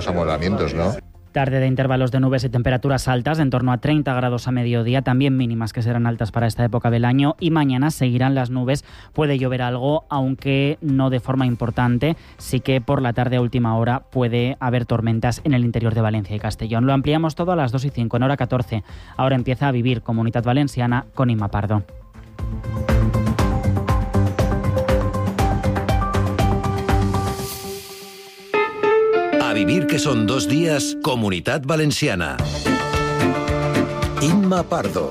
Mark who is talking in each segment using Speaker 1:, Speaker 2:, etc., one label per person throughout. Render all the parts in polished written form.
Speaker 1: amolamientos, ¿no?
Speaker 2: Tarde de intervalos de nubes y temperaturas altas, en torno a 30 grados a mediodía, también mínimas que serán altas para esta época del año, y mañana seguirán las nubes, puede llover algo, aunque no de forma importante, sí que por la tarde a última hora puede haber tormentas en el interior de Valencia y Castellón. Lo ampliamos todo a las 2:05, en hora 14. Ahora empieza a vivir Comunitat Valenciana con Inma Pardo.
Speaker 3: A vivir, que son 2 días, Comunitat Valenciana. Inma Pardo.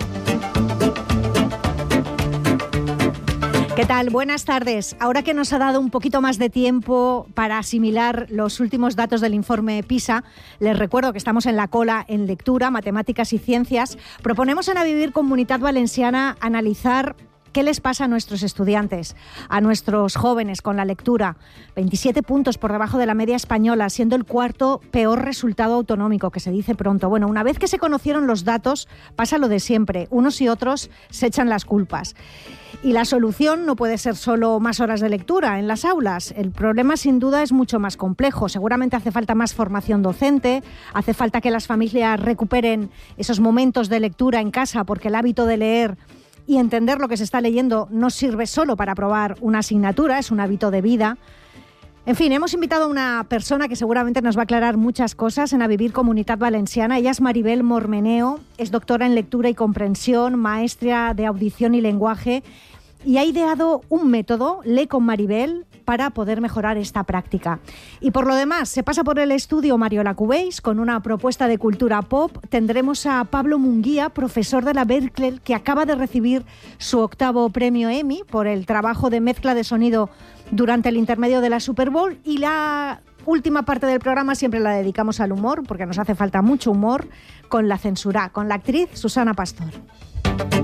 Speaker 4: ¿Qué tal? Buenas tardes. Ahora que nos ha dado un poquito más de tiempo para asimilar los últimos datos del informe PISA, les recuerdo que estamos en la cola en lectura, matemáticas y ciencias. Proponemos en A Vivir Comunitat Valenciana analizar ¿qué les pasa a nuestros estudiantes, a nuestros jóvenes con la lectura? 27 puntos por debajo de la media española, siendo el cuarto peor resultado autonómico, que se dice pronto. Bueno, una vez que se conocieron los datos, pasa lo de siempre. Unos y otros se echan las culpas. Y la solución no puede ser solo más horas de lectura en las aulas. El problema, sin duda, es mucho más complejo. Seguramente hace falta más formación docente, hace falta que las familias recuperen esos momentos de lectura en casa, porque el hábito de leer y entender lo que se está leyendo no sirve solo para aprobar una asignatura, es un hábito de vida. En fin, hemos invitado a una persona que seguramente nos va a aclarar muchas cosas en A Vivir Comunitat Valenciana. Ella es Maribel Mormeneo, es doctora en lectura y comprensión, maestra de audición y lenguaje, y ha ideado un método, Lee con Maribel, para poder mejorar esta práctica. Y por lo demás, se pasa por el estudio Mariola Cubells con una propuesta de cultura pop. Tendremos a Pablo Munguía, profesor de la Berklee, que acaba de recibir su 8º premio Emmy por el trabajo de mezcla de sonido durante el intermedio de la Super Bowl. Y la última parte del programa siempre la dedicamos al humor, porque nos hace falta mucho humor, con La Censura, con la actriz Susana Pastor.